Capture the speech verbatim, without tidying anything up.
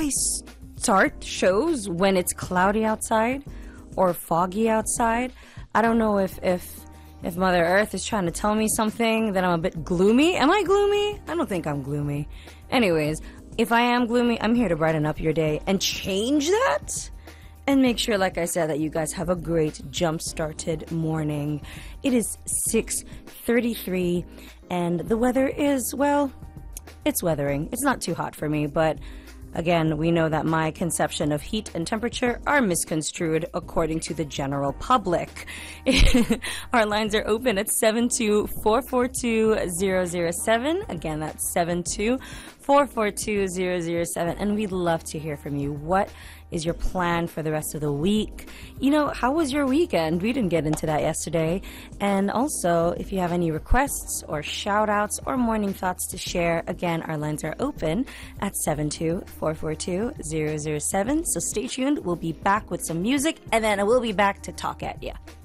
always start shows when it's cloudy outside or foggy outside. I don't know if if if Mother Earth is trying to tell me something, that I'm a bit gloomy. Am I gloomy? I don't think I'm gloomy. Anyways, if I am gloomy, I'm here to brighten up your day and change that. And make sure, like I said, that you guys have a great jump-started morning. It is six thirty-three, and the weather is, well, it's weathering. It's not too hot for me, but again, we know that my conception of heat and temperature are misconstrued according to the general public. Our lines are open at seven two four four two zero zero seven. Again, that's seven two four four two zero zero seven. And we'd love to hear from you. What is your plan for the rest of the week? You know, how was your weekend? We didn't get into that yesterday. And also, if you have any requests or shout outs or morning thoughts to share, again, our lines are open at seven two four four two zero zero seven. So stay tuned. We'll be back with some music, and then we'll be back to talk at you.